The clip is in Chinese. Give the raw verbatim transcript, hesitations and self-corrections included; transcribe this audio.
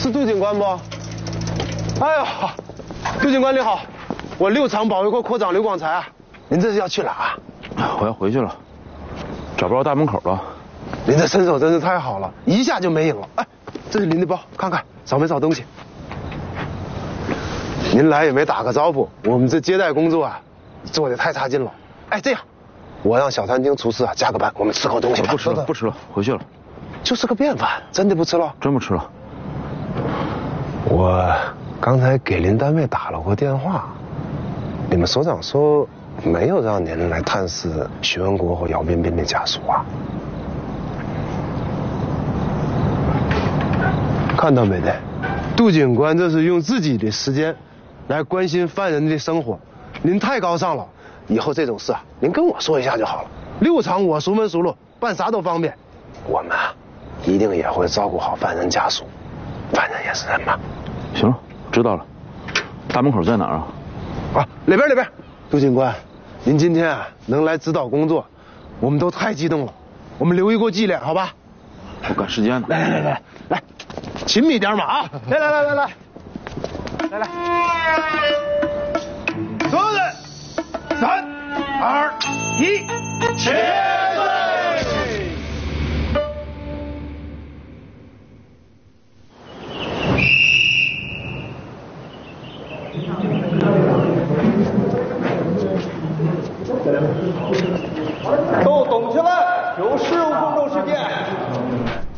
是杜警官不？哎呦，杜警官你好，我六厂保卫科科长刘广才啊，您这是要去哪啊？ 我要回去了，找不着大门口了。 您这身手真是太好了，一下就没影了。哎，这是您的包，看看找没找东西？您来也没打个招呼，我们这接待工作啊，做的太差劲了。哎，这样，我让小餐厅厨师啊加个班，我们吃口东西吧。 不吃了，不吃了，回去了。 就是个便饭，真的不吃了？ 真不吃了。 我刚才给您单位打了过电话，你们所长说没有让您来探视徐文国和姚彬彬的家属啊。看到没得？杜警官这是用自己的时间来关心犯人的生活，您太高尚了。以后这种事啊，您跟我说一下就好了。六厂我熟门熟路，办啥都方便。我们啊，一定也会照顾好犯人家属，犯人也是人嘛。 行了，知道了。大门口在哪儿啊？ 啊，里边里边。杜警官，您今天啊能来指导工作，我们都太激动了。我们留一个纪念，好吧？ 我赶时间呢。 来来来来来，勤密点嘛啊！来来来来来，来来。